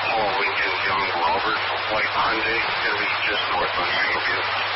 Paul Lincoln Young Robert, White Hyundai, going to be just north of Greenview.